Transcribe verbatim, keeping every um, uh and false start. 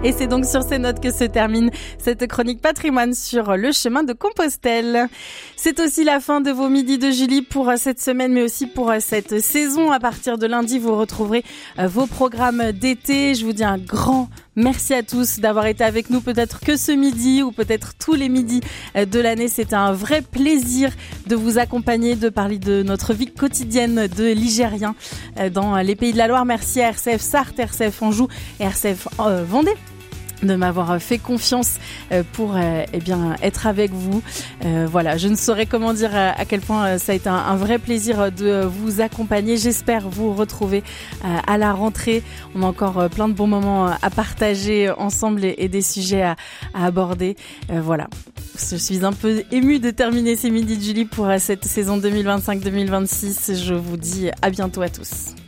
Et c'est donc sur ces notes que se termine cette chronique patrimoine sur le chemin de Compostelle. C'est aussi la fin de vos midis de Julie pour cette semaine, mais aussi pour cette saison. À partir de lundi, vous retrouverez vos programmes d'été. Je vous dis un grand merci à tous d'avoir été avec nous, peut-être que ce midi ou peut-être tous les midis de l'année. C'était un vrai plaisir de vous accompagner, de parler de notre vie quotidienne de Ligérien dans les Pays de la Loire. Merci à R C F Sarthe, R C F Anjou et R C F euh, Vendée de m'avoir fait confiance pour eh bien être avec vous. Euh, voilà, je ne saurais comment dire à quel point ça a été un, un vrai plaisir de vous accompagner. J'espère vous retrouver à la rentrée. On a encore plein de bons moments à partager ensemble et, et des sujets à, à aborder. Euh, voilà. Je suis un peu émue de terminer ces midis de Julie pour cette saison deux mille vingt-cinq deux mille vingt-six. Je vous dis à bientôt à tous.